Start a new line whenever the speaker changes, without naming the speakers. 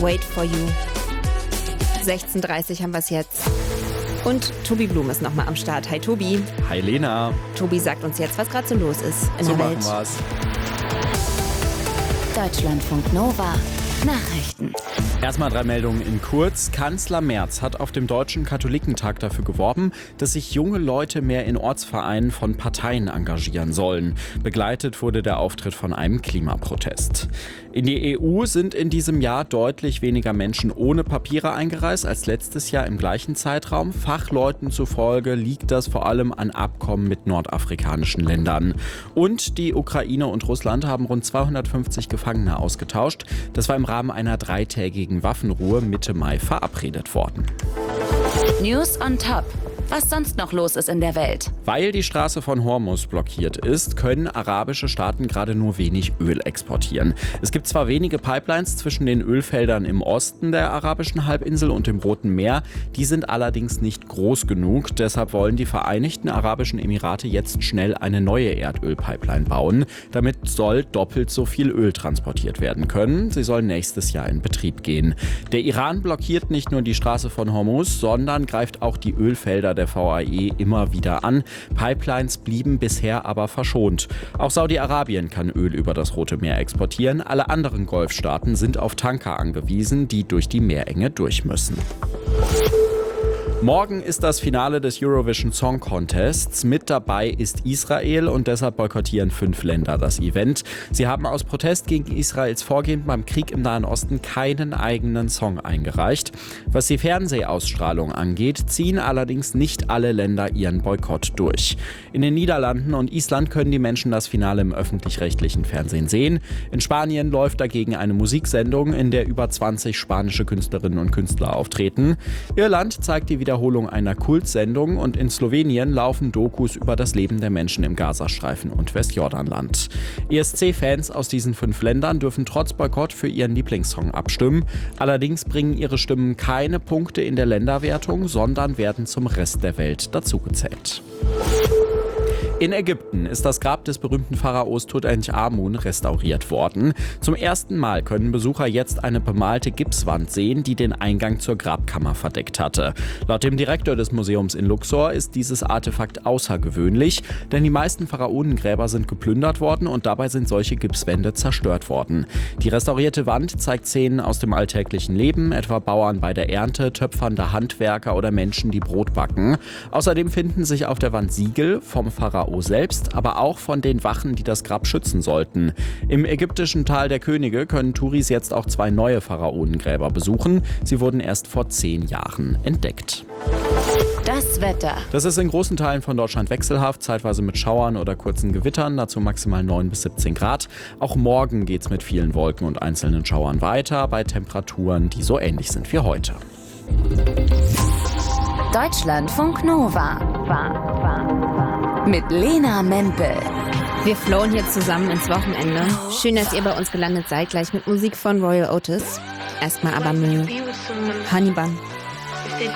Wait for You. 16:30 haben wir es jetzt. Und Tobi Blum ist nochmal am Start. Hi Tobi.
Hi Lena.
Tobi sagt uns jetzt, was gerade so los ist in
So
der Welt.
machen wir's.
Deutschlandfunk Nova. Nachrichten.
Erstmal 3 Meldungen in kurz. Kanzler Merz hat auf dem Deutschen Katholikentag dafür geworben, dass sich junge Leute mehr in Ortsvereinen von Parteien engagieren sollen. Begleitet wurde der Auftritt von einem Klimaprotest. In die EU sind in diesem Jahr deutlich weniger Menschen ohne Papiere eingereist als letztes Jahr im gleichen Zeitraum. Fachleuten zufolge liegt das vor allem an Abkommen mit nordafrikanischen Ländern. Und die Ukraine und Russland haben rund 250 Gefangene ausgetauscht. Das war im Rahmen einer 3-tägigen Waffenruhe Mitte Mai verabredet worden.
News on Top. Was sonst noch los ist in der Welt.
Weil die Straße von Hormuz blockiert ist, können arabische Staaten gerade nur wenig Öl exportieren. Es gibt zwar wenige Pipelines zwischen den Ölfeldern im Osten der arabischen Halbinsel und dem Roten Meer, die sind allerdings nicht groß genug. Deshalb wollen die Vereinigten Arabischen Emirate jetzt schnell eine neue Erdölpipeline bauen. Damit soll doppelt so viel Öl transportiert werden können. Sie soll nächstes Jahr in Betrieb gehen. Der Iran blockiert nicht nur die Straße von Hormuz, sondern greift auch die Ölfelder der VAE immer wieder an. Pipelines blieben bisher aber verschont. Auch Saudi-Arabien kann Öl über das Rote Meer exportieren. Alle anderen Golfstaaten sind auf Tanker angewiesen, die durch die Meerenge durch müssen. Morgen ist das Finale des Eurovision Song Contests. Mit dabei ist Israel und deshalb boykottieren 5 Länder das Event. Sie haben aus Protest gegen Israels Vorgehen beim Krieg im Nahen Osten keinen eigenen Song eingereicht. Was die Fernsehausstrahlung angeht, ziehen allerdings nicht alle Länder ihren Boykott durch. In den Niederlanden und Island können die Menschen das Finale im öffentlich-rechtlichen Fernsehen sehen. In Spanien läuft dagegen eine Musiksendung, in der über 20 spanische Künstlerinnen und Künstler auftreten. Irland zeigt die Wiederholung einer Kultsendung und in Slowenien laufen Dokus über das Leben der Menschen im Gazastreifen und Westjordanland. ESC-Fans aus diesen 5 Ländern dürfen trotz Boykott für ihren Lieblingssong abstimmen. Allerdings bringen ihre Stimmen keine Punkte in der Länderwertung, sondern werden zum Rest der Welt dazugezählt. In Ägypten ist das Grab des berühmten Pharaos Tutanchamun restauriert worden. Zum ersten Mal können Besucher jetzt eine bemalte Gipswand sehen, die den Eingang zur Grabkammer verdeckt hatte. Laut dem Direktor des Museums in Luxor ist dieses Artefakt außergewöhnlich, denn die meisten Pharaonengräber sind geplündert worden und dabei sind solche Gipswände zerstört worden. Die restaurierte Wand zeigt Szenen aus dem alltäglichen Leben, etwa Bauern bei der Ernte, töpfernde Handwerker oder Menschen, die Brot backen. Außerdem finden sich auf der Wand Siegel vom Pharao selbst, aber auch von den Wachen, die das Grab schützen sollten. Im ägyptischen Tal der Könige können Touris jetzt auch 2 neue Pharaonengräber besuchen. Sie wurden erst vor 10 Jahren entdeckt.
Das Wetter.
Das ist in großen Teilen von Deutschland wechselhaft, zeitweise mit Schauern oder kurzen Gewittern, dazu maximal 9 bis 17 Grad. Auch morgen geht's mit vielen Wolken und einzelnen Schauern weiter, bei Temperaturen, die so ähnlich sind wie heute.
Deutschlandfunk Nova. Mit Lena Mempel.
Wir flowen hier zusammen ins Wochenende. Schön, dass ihr bei uns gelandet seid, gleich mit Musik von Royal Otis. Erstmal aber Honey Bun.